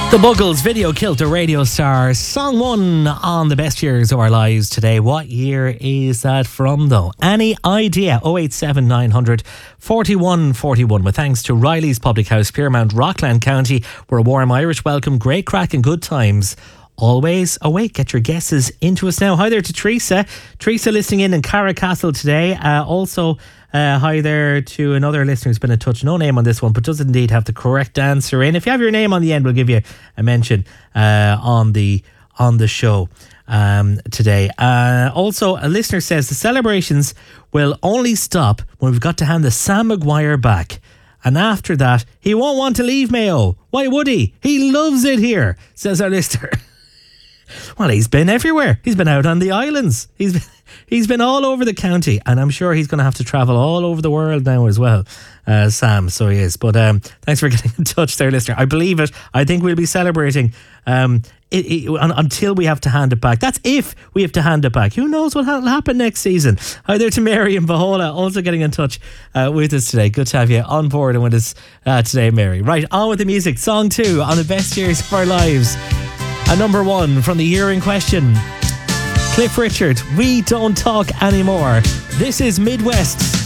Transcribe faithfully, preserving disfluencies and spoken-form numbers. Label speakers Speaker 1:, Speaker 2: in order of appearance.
Speaker 1: The Buggles, Video Killed a Radio Star, song one on the best years of our lives today. What year is that from though? Any idea? oh eight seven nine hundred forty-one forty-one. With thanks to Riley's Public House, Piermount, Rockland County, where a warm Irish welcome, great crack and good times. Always awake. Get your guesses into us now. Hi there to Teresa. Teresa listening in in Carricastle today. Uh, also, uh, hi there to another listener who's been in touch. No name on this one, but does indeed have the correct answer in. If you have your name on the end, we'll give you a mention uh, on the on the show um, today. Uh, also, a listener says the celebrations will only stop when we've got to hand the Sam Maguire back. And after that, he won't want to leave Mayo. Why would he? He loves it here, says our listener. Well, he's been everywhere. He's been out on the islands. He's been, he's been all over the county, and I'm sure he's going to have to travel all over the world now as well, uh, Sam. So he is. But um, thanks for getting in touch there, listener. I believe it. I think we'll be celebrating um, it, it, until we have to hand it back. That's if we have to hand it back. Who knows what will happen next season? Hi there to Mary and Bahola, also getting in touch uh, with us today. Good to have you on board and with us uh, today, Mary. Right, on with the music. Song two on the best years of our lives. A number one from the year in question. Cliff Richard, We Don't Talk Anymore. This is Midwest.